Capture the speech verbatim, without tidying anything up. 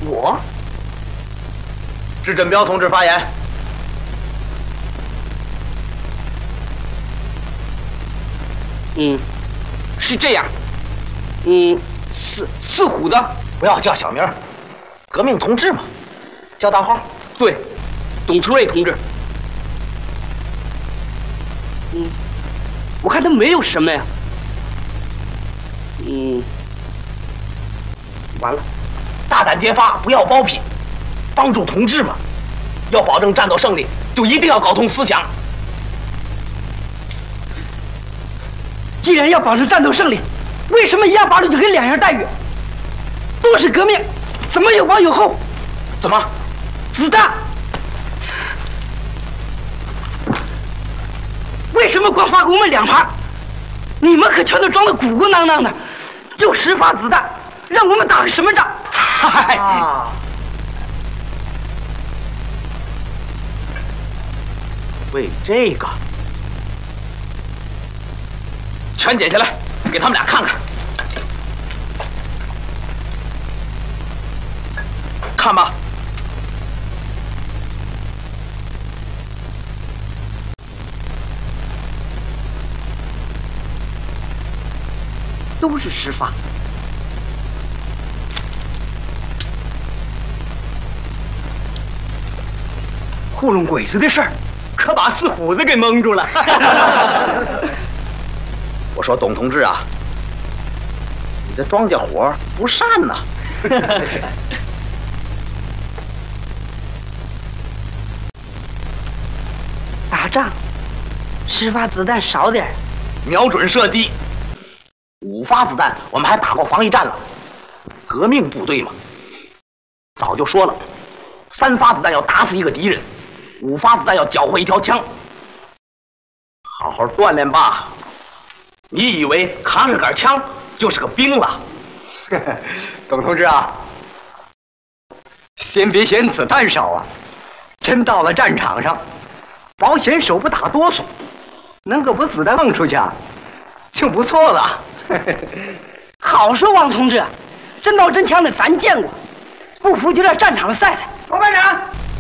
我？ 是振彪同志发言。 嗯，是这样。嗯，四四虎的， 不要叫小名，革命同志嘛，叫大号。 对，董存瑞同志。嗯，我看他没有什么呀。嗯，完了， 大胆揭发，不要包庇，帮助同志嘛。要保证战斗胜利，就一定要搞通思想。 既然要保证战斗胜利，为什么一样法律就可以两样待遇？都是革命，怎么有往有后？ 怎么？ 子弹？为什么光发给我们两发？你们可全都装得鼓鼓囊囊的，就十发子弹，让我们打个什么仗？嗨！ 啊！为这个，全剪下来，给他们俩看看。看吧。 都是十发。糊弄鬼子的事儿，可把四虎子给蒙住了。 我说董同志啊，你这庄稼活不善呐。 打仗，十发子弹少点， 瞄准射击。五发子弹，我们还打过防疫战了。革命部队嘛，早就说了，三发子弹要打死一个敌人，五发子弹要缴获一条枪。好好锻炼吧。你以为扛着杆枪就是个兵了？ 董同志啊，先别嫌子弹少啊，真到了战场上，保险手不打哆嗦，能够把子弹放出去啊，就不错了。 好说，王同志，真刀真枪的咱见过，不服就在战场上赛赛。 罗班长。